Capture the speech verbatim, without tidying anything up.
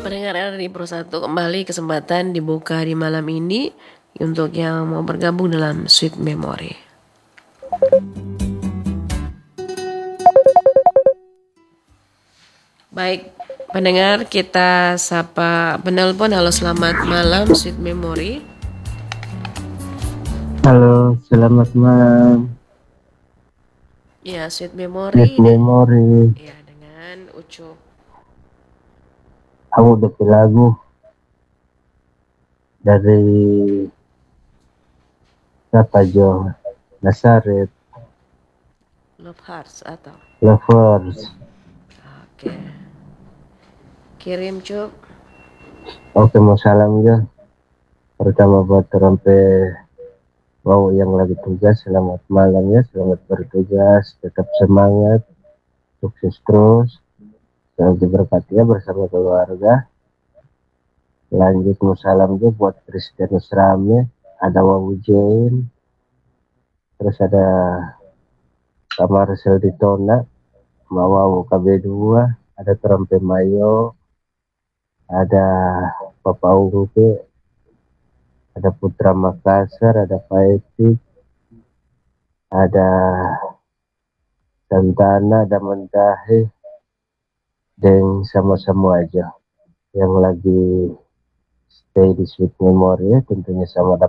Pendengar R R I Pro satu, kembali kesempatan dibuka di malam ini untuk yang mau bergabung dalam Sweet Memory. Baik, pendengar, kita sapa penelpon. Halo, selamat malam Sweet Memory. Halo, selamat malam. Ya, Sweet Memory. Sweet Memory. Ya, dengan Ucup. Aku udah lagu dari siapa Jo? Nasaret. Love Hearts atau Lovers. Oke. Kirim, Cup. Oke, mau salam Jo. Pertama buat sampai wow yang lagi tugas, selamat malam ya, selamat bertugas, tetap semangat, sukses terus, selalu diberkati ya bersama keluarga. Lanjut mau salam juga buat Kristianus Rame, ada Wawu Jane, terus ada Kamar Selditona, Mawawu K B dua, ada Trompe Mayo, ada Papa Ungke, ada Putra Makassar, ada Paetik, ada Santana, ada Mendahe, dan sama-sama aja yang lagi stay di Sweet Memory, tentunya sama